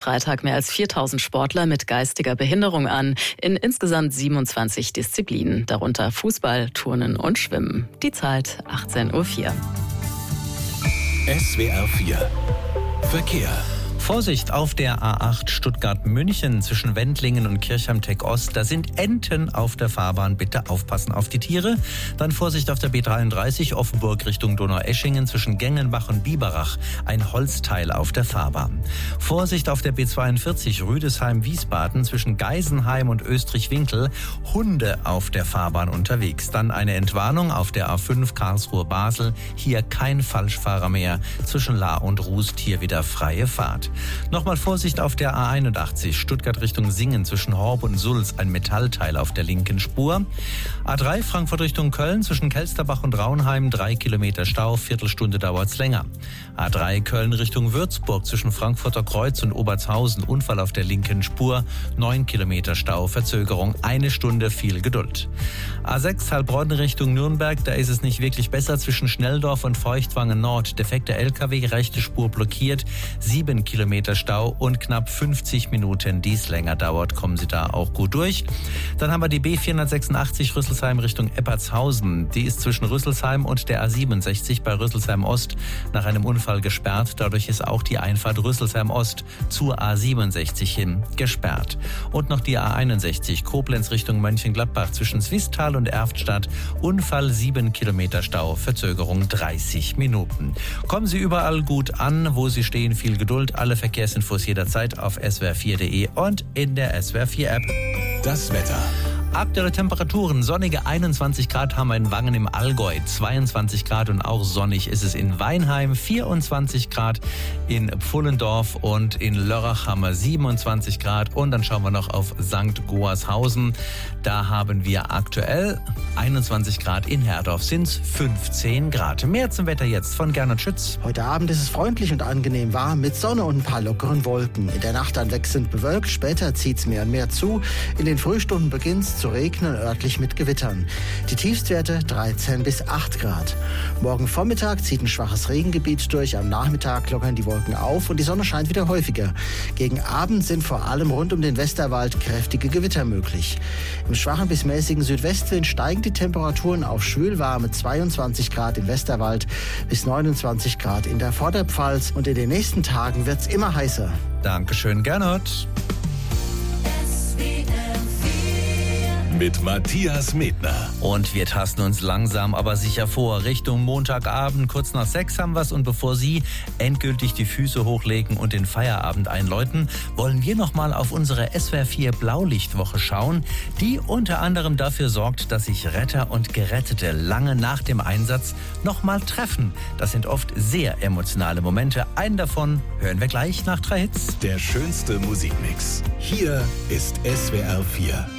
Freitag mehr als 4000 Sportler mit geistiger Behinderung an, in insgesamt 27 Disziplinen, darunter Fußball, Turnen und Schwimmen. Die Zeit 18:04 Uhr. SWR 4 Verkehr. Vorsicht auf der A8 Stuttgart-München zwischen Wendlingen und Kirchheim-Teck-Ost. Da sind Enten auf der Fahrbahn. Bitte aufpassen auf die Tiere. Dann Vorsicht auf der B33 Offenburg Richtung Donaueschingen zwischen Gengenbach und Biberach. Ein Holzteil auf der Fahrbahn. Vorsicht auf der B42 Rüdesheim-Wiesbaden zwischen Geisenheim und Österreich-Winkel. Hunde auf der Fahrbahn unterwegs. Dann eine Entwarnung auf der A5 Karlsruhe-Basel. Hier kein Falschfahrer mehr. Zwischen Lahr und Rust hier wieder freie Fahrt. Nochmal Vorsicht auf der A81 Stuttgart Richtung Singen zwischen Horb und Sulz, ein Metallteil auf der linken Spur. A3 Frankfurt Richtung Köln zwischen Kelsterbach und Raunheim 3 Kilometer Stau, Viertelstunde dauert's länger. A3 Köln Richtung Würzburg zwischen Frankfurter Kreuz und Obertshausen, Unfall auf der linken Spur, 9 Kilometer Stau, Verzögerung 1 Stunde, viel Geduld. A6 Heilbronn Richtung Nürnberg, da ist es nicht wirklich besser zwischen Schnelldorf und Feuchtwangen Nord. Defekter LKW, rechte Spur blockiert, 7 Kilometer Stau und knapp 50 Minuten, dies länger dauert, kommen Sie da auch gut durch. Dann haben wir die B486 Rüsselsheim Richtung Eppertshausen. Die ist zwischen Rüsselsheim und der A67 bei Rüsselsheim Ost nach einem Unfall gesperrt. Dadurch ist auch die Einfahrt Rüsselsheim Ost zur A67 hin gesperrt. Und noch die A61 Koblenz Richtung Mönchengladbach zwischen Swisttal und Erftstadt. Unfall 7 Kilometer Stau, Verzögerung 30 Minuten. Kommen Sie überall gut an, wo Sie stehen, viel Geduld. Alle Verkehrsinfos jederzeit auf swr4.de und in der SWR4-App. Das Wetter. Aktuelle Temperaturen, sonnige 21 Grad haben wir in Wangen im Allgäu, 22 Grad und auch sonnig ist es in Weinheim, 24 Grad in Pfullendorf und in Lörrach haben wir 27 Grad und dann schauen wir noch auf St. Goarshausen, da haben wir aktuell 21 Grad, in Herdorf sind es 15 Grad. Mehr zum Wetter jetzt von Gernot Schütz. Heute Abend ist es freundlich und angenehm warm mit Sonne und ein paar lockeren Wolken. In der Nacht dann wechselnd bewölkt, später zieht es mehr und mehr zu. In den Frühstunden beginnt es zu regnen, örtlich mit Gewittern. Die Tiefstwerte 13 bis 8 Grad. Morgen Vormittag zieht ein schwaches Regengebiet durch. Am Nachmittag lockern die Wolken auf und die Sonne scheint wieder häufiger. Gegen Abend sind vor allem rund um den Westerwald kräftige Gewitter möglich. Im schwachen bis mäßigen Südwestwind steigen die Temperaturen auf schwülwarme 22 Grad im Westerwald bis 29 Grad in der Vorderpfalz und in den nächsten Tagen wird es immer heißer. Dankeschön, Gernot. Mit Matthias Medner. Und wir tasten uns langsam, aber sicher vor. Richtung Montagabend, kurz nach 6 haben wir's. Und bevor Sie endgültig die Füße hochlegen und den Feierabend einläuten, wollen wir nochmal auf unsere SWR4 Blaulichtwoche schauen, die unter anderem dafür sorgt, dass sich Retter und Gerettete lange nach dem Einsatz nochmal treffen. Das sind oft sehr emotionale Momente. Einen davon hören wir gleich nach 3 Hits. Der schönste Musikmix. Hier ist SWR4.